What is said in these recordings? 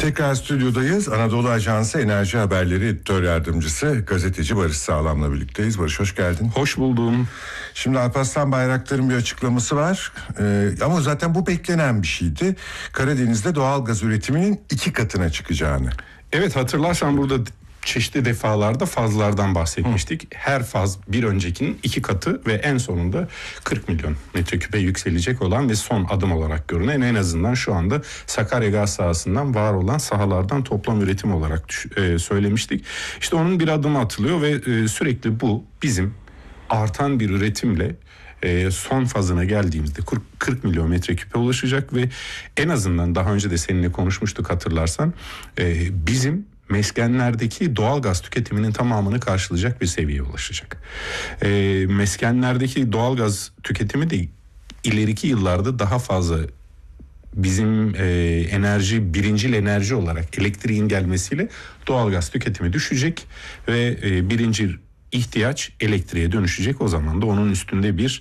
Tekrar stüdyodayız. Anadolu Ajansı Enerji Haberleri Editör Yardımcısı gazeteci Barış Sağlam'la birlikteyiz. Barış, hoş geldin. Hoş buldum. Şimdi Alparslan Bayraktar'ın bir açıklaması var. Ama zaten bu beklenen bir şeydi. Karadeniz'de doğalgaz üretiminin 2 katına çıkacağını. Evet, hatırlarsan burada çeşitli defalarda fazlardan bahsetmiştik. Her faz bir öncekinin 2 katı ve en sonunda 40 milyon metreküpe yükselecek olan ve son adım olarak görünen, en azından şu anda Sakarya gaz sahasından var olan sahalardan toplam üretim olarak söylemiştik. İşte onun bir adımı atılıyor ve sürekli bu bizim artan bir üretimle son fazına geldiğimizde 40 milyon metreküpe ulaşacak ve en azından daha önce de seninle konuşmuştuk, hatırlarsan bizim meskenlerdeki doğalgaz tüketiminin tamamını karşılayacak bir seviyeye ulaşacak. Meskenlerdeki doğalgaz tüketimi de ileriki yıllarda daha fazla bizim birincil enerji olarak elektriğin gelmesiyle doğalgaz tüketimi düşecek ve birincil ihtiyaç elektriğe dönüşecek. O zaman da onun üstünde bir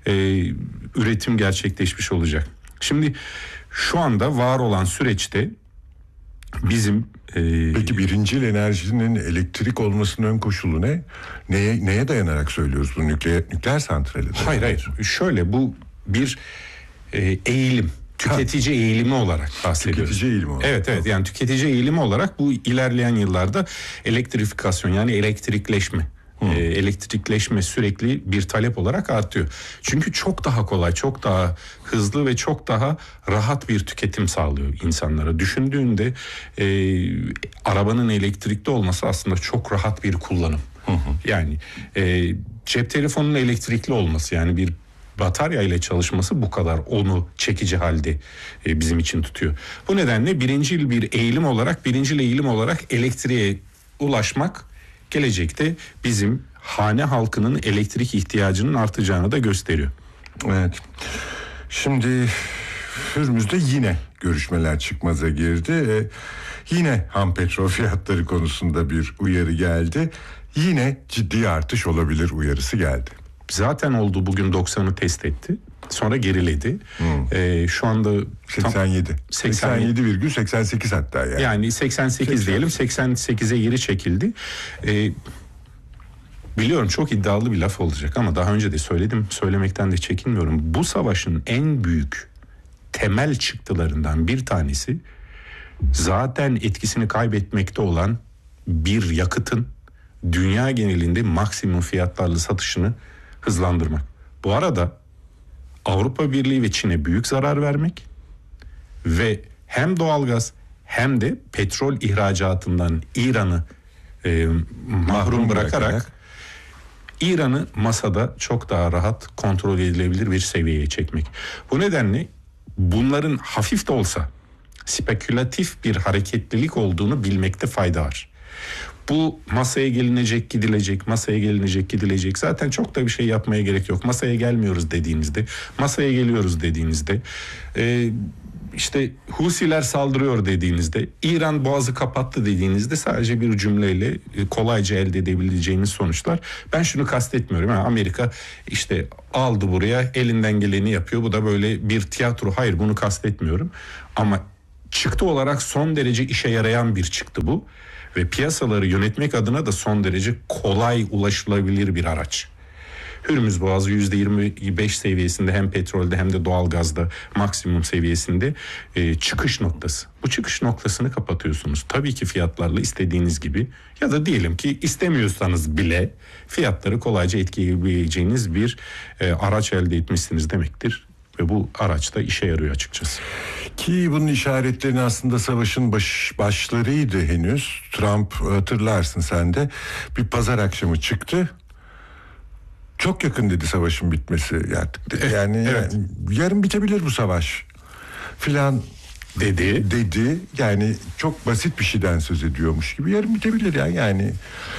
üretim gerçekleşmiş olacak. Şimdi şu anda var olan süreçte bizim... Peki birincil enerjinin elektrik olmasının ön koşulu ne? Neye dayanarak söylüyoruz bu nükleer santrali? Hayır. Şöyle, bu bir eğilim. Tüketici eğilimi olarak bahsediyoruz. Tüketici eğilimi olarak. Evet, yani tüketici eğilimi olarak bu ilerleyen yıllarda elektrifikasyon, yani elektrikleşme sürekli bir talep olarak artıyor. Çünkü çok daha kolay, çok daha hızlı ve çok daha rahat bir tüketim sağlıyor insanlara. Düşündüğünde arabanın elektrikli olması aslında çok rahat bir kullanım. Yani cep telefonunun elektrikli olması, yani bir batarya ile çalışması bu kadar onu çekici halde bizim için tutuyor. Bu nedenle birincil eğilim olarak elektriğe ulaşmak gelecekte bizim hane halkının elektrik ihtiyacının artacağını da gösteriyor. Evet. Şimdi Hürmüz'de yine görüşmeler çıkmaza girdi. Yine ham petrol fiyatları konusunda bir uyarı geldi. Yine ciddi artış olabilir uyarısı geldi. Zaten oldu, bugün 90'ı test etti. Sonra geriledi. Şu anda 87,88 hatta yani. Yani 88 diyelim, 88'e geri çekildi. Biliyorum çok iddialı bir laf olacak ama daha önce de söyledim, söylemekten de çekinmiyorum. Bu savaşın en büyük temel çıktılarından bir tanesi zaten etkisini kaybetmekte olan bir yakıtın dünya genelinde maksimum fiyatlarla satışını hızlandırmak. Bu arada Avrupa Birliği ve Çin'e büyük zarar vermek ve hem doğalgaz hem de petrol ihracatından İran'ı mahrum bırakarak İran'ı masada çok daha rahat kontrol edilebilir bir seviyeye çekmek. Bu nedenle bunların hafif de olsa spekülatif bir hareketlilik olduğunu bilmekte fayda var. Bu masaya gelinecek gidilecek. Zaten çok da bir şey yapmaya gerek yok. Masaya gelmiyoruz dediğinizde, masaya geliyoruz dediğinizde, işte Husiler saldırıyor dediğinizde, İran boğazı kapattı dediğinizde sadece bir cümleyle kolayca elde edebileceğiniz sonuçlar. Ben şunu kastetmiyorum. Amerika işte aldı buraya, elinden geleni yapıyor. Bu da böyle bir tiyatro. Hayır, bunu kastetmiyorum. Ama çıktı olarak son derece işe yarayan bir çıktı bu. Ve piyasaları yönetmek adına da son derece kolay ulaşılabilir bir araç. Hürmüz Boğazı %25 seviyesinde, hem petrolde hem de doğalgazda maksimum seviyesinde çıkış noktası. Bu çıkış noktasını kapatıyorsunuz. Tabii ki fiyatlarla istediğiniz gibi, ya da diyelim ki istemiyorsanız bile fiyatları kolayca etkileyebileceğiniz bir araç elde etmişsiniz demektir. Ve bu araç da işe yarıyor açıkçası. Ki bunun işaretlerini aslında savaşın başlarıydı henüz. Trump, hatırlarsın sen de, bir pazar akşamı çıktı. Çok yakın dedi savaşın bitmesi artık dedi. Yani yarın bitebilir bu savaş filan dedi. Yani çok basit bir şeyden söz ediyormuş gibi, yarın bitebilir yani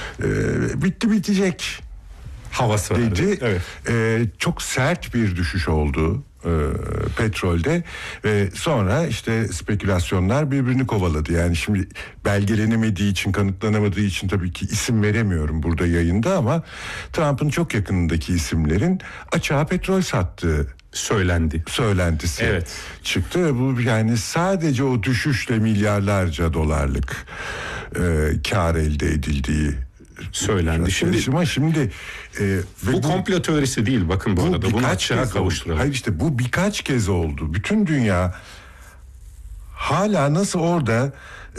bitecek havası dedi. Çok sert bir düşüş oldu petrolde. Sonra işte spekülasyonlar birbirini kovaladı. Yani şimdi belgelenemediği için, kanıtlanamadığı için tabii ki isim veremiyorum burada yayında, ama Trump'ın çok yakınındaki isimlerin açığa petrol sattığı söylentisi Evet. çıktı ve bu yani sadece o düşüşle milyarlarca dolarlık kar elde edildiği söylendi. Şimdi bu komplo teorisi değil, bakın bu arada bunu açığa kavuşturalım. Hayır, işte bu birkaç kez oldu. Bütün dünya hala nasıl orada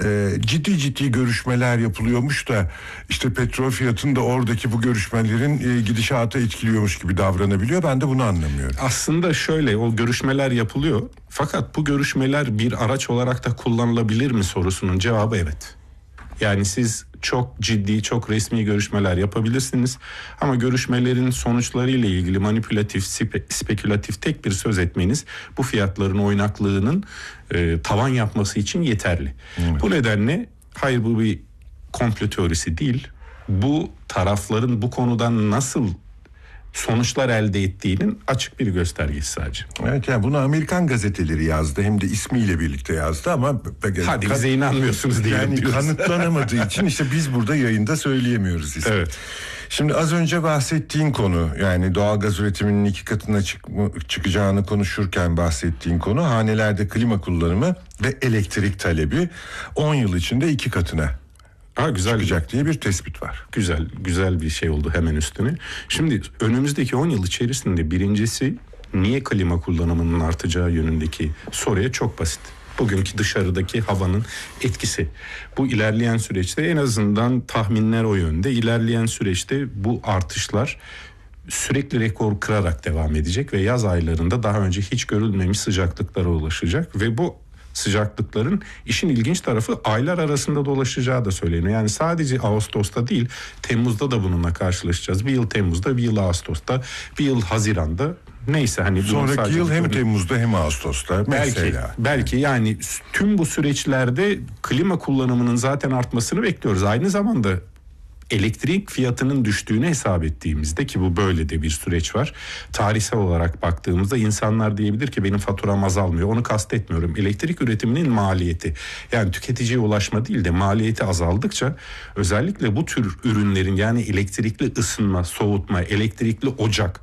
ciddi görüşmeler yapılıyormuş da işte petrol fiyatını da oradaki bu görüşmelerin gidişata etkiliyormuş gibi davranabiliyor. Ben de bunu anlamıyorum. Aslında şöyle, o görüşmeler yapılıyor. Fakat bu görüşmeler bir araç olarak da kullanılabilir mi sorusunun cevabı evet. Yani siz çok ciddi, çok resmi görüşmeler yapabilirsiniz. Ama görüşmelerin sonuçlarıyla ilgili manipülatif, spekülatif tek bir söz etmeniz bu fiyatların oynaklığının tavan yapması için yeterli. Evet. Bu nedenle hayır, bu bir komplo teorisi değil. Bu tarafların bu konudan nasıl sonuçlar elde ettiğinin açık bir göstergesi sadece. Evet, yani bunu Amerikan gazeteleri yazdı, hem de ismiyle birlikte yazdı ama hadi bize inanmıyorsunuz diyelim. Yani diyoruz. kanıtlanamadığı için işte biz burada yayında söyleyemiyoruz ismi. Evet. Şimdi az önce bahsettiğin konu, yani doğalgaz üretiminin 2 katına çıkacağını konuşurken bahsettiğin konu, hanelerde klima kullanımı ve elektrik talebi 10 yıl içinde 2 katına güzel çıkacak diye bir tespit var. Güzel bir şey oldu hemen üstüne. Şimdi önümüzdeki 10 yıl içerisinde birincisi, niye klima kullanımının artacağı yönündeki soruya çok basit. Bugünkü dışarıdaki havanın etkisi. Bu ilerleyen süreçte, en azından tahminler o yönde, ilerleyen süreçte bu artışlar sürekli rekor kırarak devam edecek ve yaz aylarında daha önce hiç görülmemiş sıcaklıklara ulaşacak ve bu sıcaklıkların işin ilginç tarafı aylar arasında dolaşacağı da söyleniyor. Yani sadece Ağustos'ta değil, Temmuz'da da bununla karşılaşacağız. Bir yıl Temmuz'da, bir yıl Ağustos'ta, bir yıl Haziran'da. Neyse, hani sonraki yıl hem Temmuz'da hem Ağustos'ta belki yani tüm bu süreçlerde klima kullanımının zaten artmasını bekliyoruz. Aynı zamanda elektrik fiyatının düştüğünü hesap ettiğimizde, ki bu böyle de bir süreç var. Tarihsel olarak baktığımızda insanlar diyebilir ki benim faturam azalmıyor. Onu kastetmiyorum. Elektrik üretiminin maliyeti, yani tüketiciye ulaşma değil de maliyeti azaldıkça özellikle bu tür ürünlerin, yani elektrikli ısınma, soğutma, elektrikli ocak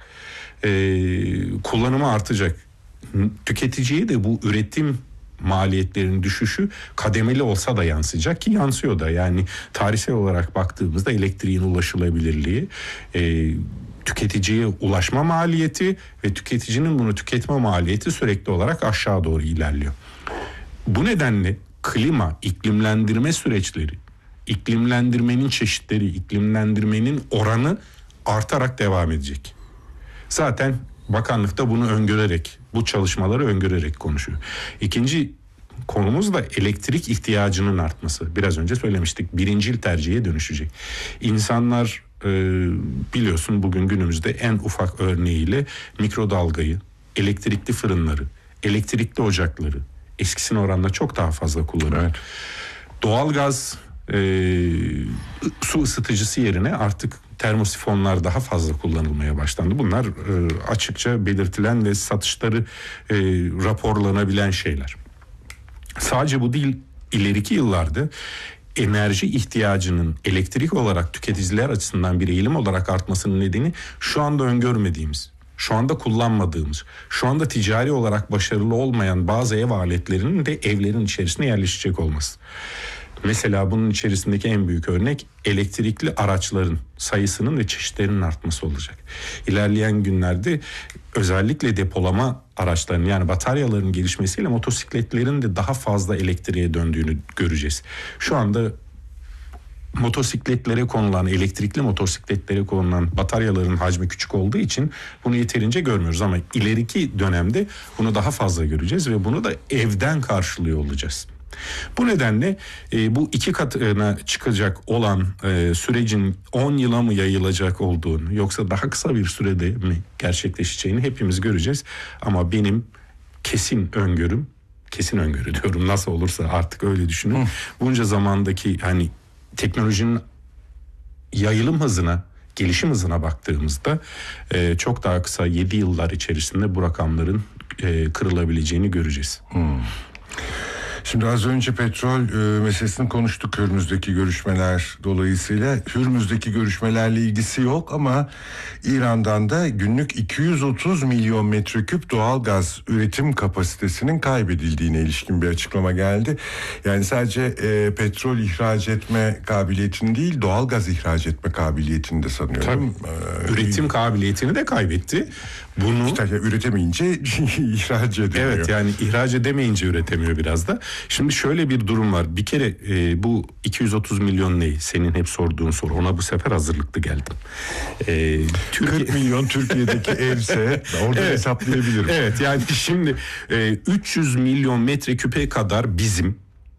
kullanımı artacak. Tüketiciye de bu üretim maliyetlerin düşüşü kademeli olsa da yansıyacak, ki yansıyor da. Yani tarihsel olarak baktığımızda elektriğin ulaşılabilirliği, tüketiciye ulaşma maliyeti ve tüketicinin bunu tüketme maliyeti sürekli olarak aşağı doğru ilerliyor. Bu nedenle klima, iklimlendirme süreçleri, iklimlendirmenin çeşitleri, iklimlendirmenin oranı artarak devam edecek. Zaten bakanlık da bunu öngörerek, bu çalışmaları öngörerek konuşuyor. İkinci konumuz da elektrik ihtiyacının artması. Biraz önce söylemiştik, birincil tercihe dönüşecek. İnsanlar biliyorsun bugün günümüzde en ufak örneğiyle mikrodalgayı, elektrikli fırınları, elektrikli ocakları eskisine oranla çok daha fazla kullanıyor. Evet. Doğalgaz su ısıtıcısı yerine artık termosifonlar daha fazla kullanılmaya başlandı. Bunlar açıkça belirtilen ve satışları raporlanabilen şeyler. Sadece bu değil, ileriki yıllarda enerji ihtiyacının elektrik olarak tüketiciler açısından bir eğilim olarak artmasının nedeni şu anda öngörmediğimiz, şu anda kullanmadığımız, şu anda ticari olarak başarılı olmayan bazı ev aletlerinin de evlerin içerisine yerleşecek olması. Mesela bunun içerisindeki en büyük örnek elektrikli araçların sayısının ve çeşitlerinin artması olacak. İlerleyen günlerde özellikle depolama araçlarının, yani bataryaların gelişmesiyle motosikletlerin de daha fazla elektriğe döndüğünü göreceğiz. Şu anda motosikletlere konulan, elektrikli motosikletlere konulan bataryaların hacmi küçük olduğu için bunu yeterince görmüyoruz, ama ileriki dönemde bunu daha fazla göreceğiz ve bunu da evden karşılıyor olacağız. Bu nedenle bu 2 katına çıkacak olan sürecin 10 yıla mı yayılacak olduğunu, yoksa daha kısa bir sürede mi gerçekleşeceğini hepimiz göreceğiz. Ama benim kesin öngörü diyorum, nasıl olursa artık öyle düşünün. Bunca zamandaki hani teknolojinin yayılım hızına, gelişim hızına baktığımızda çok daha kısa 7 yıllar içerisinde bu rakamların kırılabileceğini göreceğiz. Şimdi az önce petrol meselesini konuştuk, Hürmüz'deki görüşmeler dolayısıyla. Hürmüz'deki görüşmelerle ilgisi yok ama İran'dan da günlük 230 milyon metreküp doğal gaz üretim kapasitesinin kaybedildiğine ilişkin bir açıklama geldi. Yani sadece petrol ihraç etme kabiliyetini değil, doğal gaz ihraç etme kabiliyetini de sanıyorum. Üretim kabiliyetini de kaybetti. Bunu İşte üretemeyince ihraç edemiyor. Evet, yani ihraç edemeyince üretemiyor biraz da. Şimdi şöyle bir durum var. Bir kere bu 230 milyon ne? Senin hep sorduğun soru. Ona bu sefer hazırlıklı geldim. 40 milyon Türkiye'deki evse orada hesaplayabilirim. Evet, yani şimdi 300 milyon metreküpe kadar bizim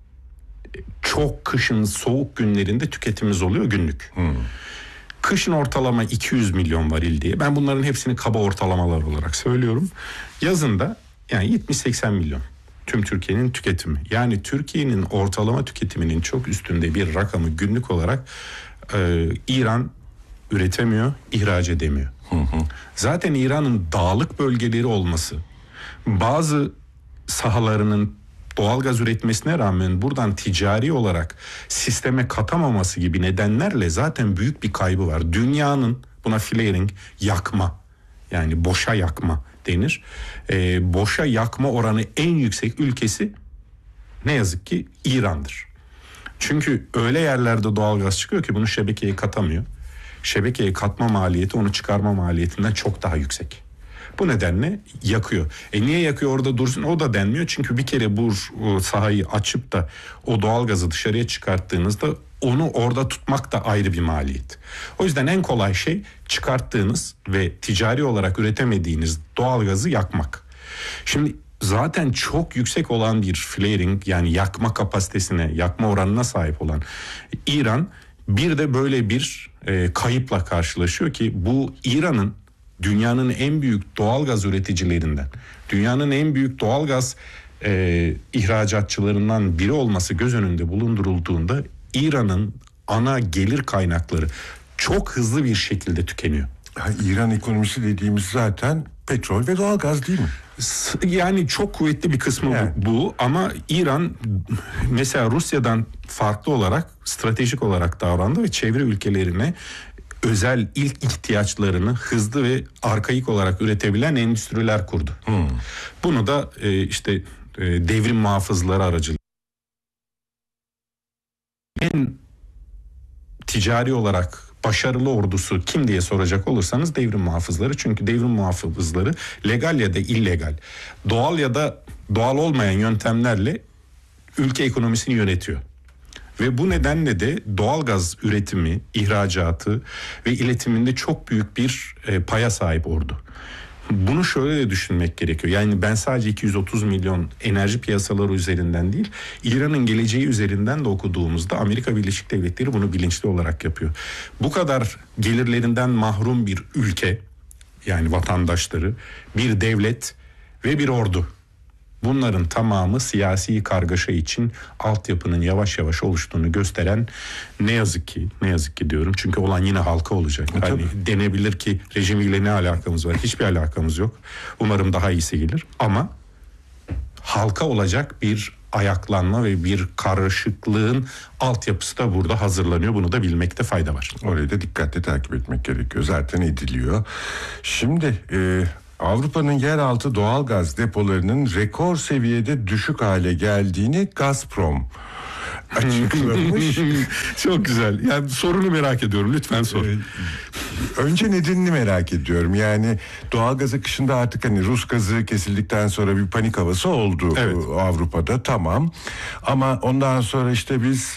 çok kışın soğuk günlerinde tüketimimiz oluyor günlük. Kışın ortalama 200 milyon varil diye. Ben bunların hepsini kaba ortalamalar olarak söylüyorum. Yazında yani 70-80 milyon tüm Türkiye'nin tüketimi. Yani Türkiye'nin ortalama tüketiminin çok üstünde bir rakamı günlük olarak İran üretemiyor, ihraç edemiyor. Zaten İran'ın dağlık bölgeleri olması, bazı sahalarının doğalgaz üretmesine rağmen buradan ticari olarak sisteme katamaması gibi nedenlerle zaten büyük bir kaybı var. Dünyanın buna flaring, yakma, yani boşa yakma denir. Boşa yakma oranı en yüksek ülkesi ne yazık ki İran'dır. Çünkü öyle yerlerde doğalgaz çıkıyor ki bunu şebekeye katamıyor. Şebekeye katma maliyeti onu çıkarma maliyetinden çok daha yüksek. Bu nedenle yakıyor. Niye yakıyor orada dursun? O da denmiyor. Çünkü bir kere bu sahayı açıp da o doğalgazı dışarıya çıkarttığınızda onu orada tutmak da ayrı bir maliyet. O yüzden en kolay şey çıkarttığınız ve ticari olarak üretemediğiniz doğalgazı yakmak. Şimdi zaten çok yüksek olan bir flaring, yani yakma kapasitesine, yakma oranına sahip olan İran bir de böyle bir kayıpla karşılaşıyor ki bu İran'ın dünyanın en büyük doğalgaz üreticilerinden, dünyanın en büyük doğalgaz ihracatçılarından biri olması göz önünde bulundurulduğunda İran'ın ana gelir kaynakları çok hızlı bir şekilde tükeniyor. İran ekonomisi dediğimiz zaten petrol ve doğalgaz değil mi? Yani çok kuvvetli bir kısmı evet. bu ama İran mesela Rusya'dan farklı olarak stratejik olarak davrandı ve çevre ülkelerine özel ilk ihtiyaçlarını hızlı ve arkaik olarak üretebilen endüstriler kurdu. Bunu da işte devrim muhafızları aracılığıyla en ticari olarak başarılı ordusu kim diye soracak olursanız devrim muhafızları. Çünkü devrim muhafızları legal ya da illegal, doğal ya da doğal olmayan yöntemlerle ülke ekonomisini yönetiyor. Ve bu nedenle de doğalgaz üretimi, ihracatı ve iletiminde çok büyük bir paya sahip ordu. Bunu şöyle de düşünmek gerekiyor. Yani ben sadece 230 milyon enerji piyasaları üzerinden değil, İran'ın geleceği üzerinden de okuduğumuzda Amerika Birleşik Devletleri bunu bilinçli olarak yapıyor. Bu kadar gelirlerinden mahrum bir ülke, yani vatandaşları, bir devlet ve bir ordu. Bunların tamamı siyasi kargaşa için altyapının yavaş yavaş oluştuğunu gösteren ne yazık ki diyorum. Çünkü olan yine halka olacak. Yani denebilir ki rejimiyle ne alakamız var? Hiçbir alakamız yok. Umarım daha iyisi gelir. Ama halka olacak bir ayaklanma ve bir karışıklığın altyapısı da burada hazırlanıyor. Bunu da bilmekte fayda var. Orayı da dikkatle takip etmek gerekiyor. Zaten ediliyor. Şimdi Avrupa'nın yeraltı doğalgaz depolarının rekor seviyede düşük hale geldiğini Gazprom açıklamış. Çok güzel. Yani sorunu merak ediyorum. Lütfen sor. Önce nedenini merak ediyorum. Yani doğalgaz akışında artık hani Rus gazı kesildikten sonra bir panik havası oldu Avrupa'da, tamam. Ama ondan sonra işte biz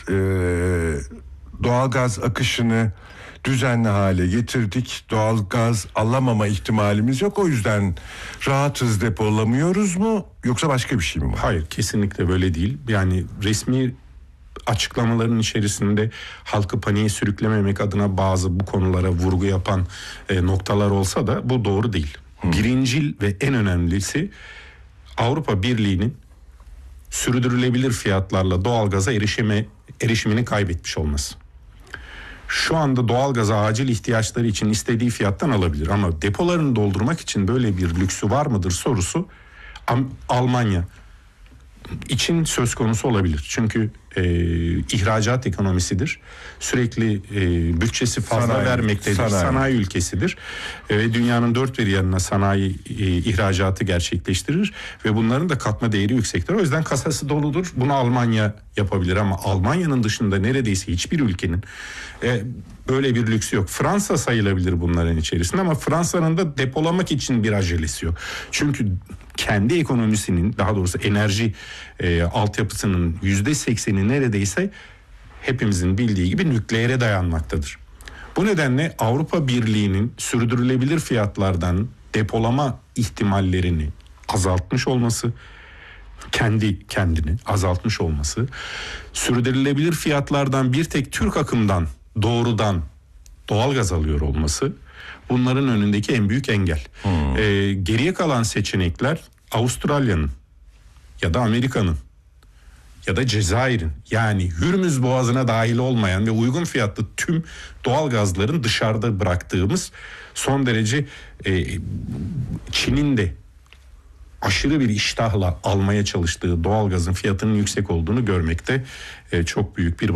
doğalgaz akışını düzenli hale getirdik. Doğalgaz alamama ihtimalimiz yok. O yüzden rahatız, depolamıyoruz mu? Yoksa başka bir şey mi var? Hayır, kesinlikle böyle değil. Yani resmi açıklamaların içerisinde halkı paniğe sürüklememek adına bazı bu konulara vurgu yapan noktalar olsa da bu doğru değil. Birincil ve en önemlisi Avrupa Birliği'nin sürdürülebilir fiyatlarla doğalgaza erişimini kaybetmiş olması. Şu anda doğalgaza acil ihtiyaçları için istediği fiyattan alabilir ama depolarını doldurmak için böyle bir lüksü var mıdır sorusu Almanya, için söz konusu olabilir. Çünkü ihracat ekonomisidir. Sürekli bütçesi fazla Sanayi, vermektedir. Sanayi ülkesidir. Dünyanın dört bir yanına sanayi ihracatı gerçekleştirir ve bunların da katma değeri yüksektir. O yüzden kasası doludur. Bunu Almanya yapabilir ama Almanya'nın dışında neredeyse hiçbir ülkenin böyle bir lüksü yok. Fransa sayılabilir bunların içerisinde ama Fransa'nın da depolamak için bir acelesi yok. Çünkü kendi ekonomisinin, daha doğrusu enerji altyapısının %80'i neredeyse hepimizin bildiği gibi nükleere dayanmaktadır. Bu nedenle Avrupa Birliği'nin sürdürülebilir fiyatlardan depolama ihtimallerini azaltmış olması, kendi kendini azaltmış olması, sürdürülebilir fiyatlardan bir tek Türk akımdan doğrudan doğalgaz alıyor olması bunların önündeki en büyük engel. Geriye kalan seçenekler Avustralya'nın ya da Amerika'nın ya da Cezayir'in, yani Hürmüz Boğazı'na dahil olmayan ve uygun fiyatlı tüm doğalgazların dışarıda bıraktığımız, son derece Çin'in de aşırı bir iştahla almaya çalıştığı doğalgazın fiyatının yüksek olduğunu görmekte çok büyük bir